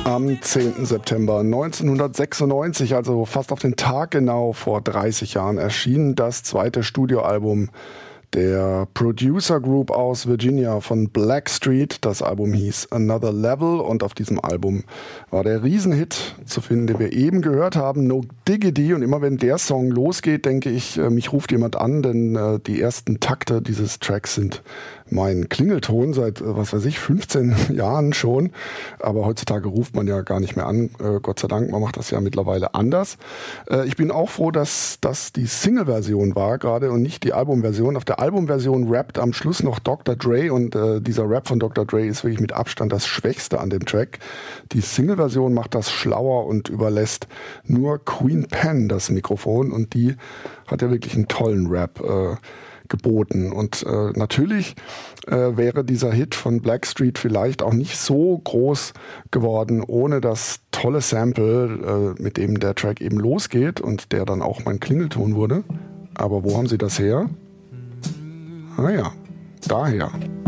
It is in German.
Am 10. September 1996, also fast auf den Tag genau vor 30 Jahren, erschien das zweite Studioalbum der Producer Group aus Virginia von Blackstreet. Das Album hieß Another Level und auf diesem Album war der Riesenhit zu finden, den wir eben gehört haben, No Diggity. Und immer wenn der Song losgeht, denke ich, mich ruft jemand an, denn die ersten Takte dieses Tracks sind mein Klingelton seit, 15 Jahren schon. Aber heutzutage ruft man ja gar nicht mehr an, Gott sei Dank, man macht das ja mittlerweile anders. Ich bin auch froh, dass das die Single-Version war gerade und nicht die Albumversion. Auf der Albumversion rappt am Schluss noch Dr. Dre und dieser Rap von Dr. Dre ist wirklich mit Abstand das Schwächste an dem Track. Die Single-Version macht das schlauer und überlässt nur Queen Pen das Mikrofon und die hat ja wirklich einen tollen Rap geboten. Und natürlich wäre dieser Hit von Blackstreet vielleicht auch nicht so groß geworden ohne das tolle Sample, mit dem der Track eben losgeht und der dann auch mein Klingelton wurde. Aber wo haben sie das her? Ah ja, daher.